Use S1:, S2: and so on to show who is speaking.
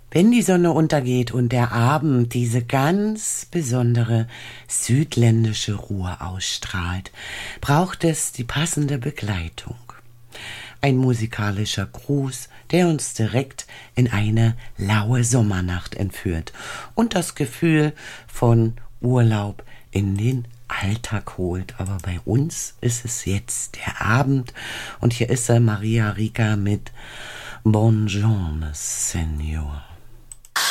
S1: Wenn die Sonne untergeht und der Abend diese ganz besondere südländische Ruhe ausstrahlt, braucht es die passende Begleitung. Ein musikalischer Gruß, der uns direkt in eine laue Sommernacht entführt und das Gefühl von Urlaub in den Alltag holt. Aber bei uns ist es jetzt der Abend und hier ist Maria Rika mit Buongiorno, Signor.